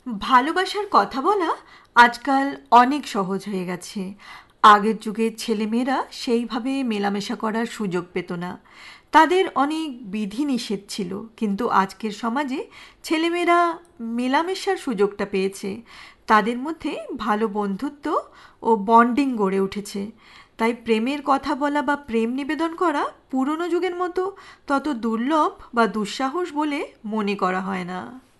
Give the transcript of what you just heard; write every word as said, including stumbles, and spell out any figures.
ভালোবাসার কথা বলা আজকাল অনেক সহজ হয়ে গেছে। আগের যুগের ছেলেমেয়েরা সেইভাবে মেলামেশা করার সুযোগ পেত না। তাদের অনেক বিধিনিষেধ ছিল, কিন্তু আজকের সমাজে ছেলেমেয়েরা মেলামেশার সুযোগটা পেয়েছে। তাদের মধ্যে ভালো বন্ধুত্ব ও বন্ডিং গড়ে উঠেছে। তাই প্রেমের কথা বলা বা প্রেম নিবেদন করা পুরনো যুগের মতো তত দুর্লভ বা দুঃসাহস বলে মনে করা হয় না।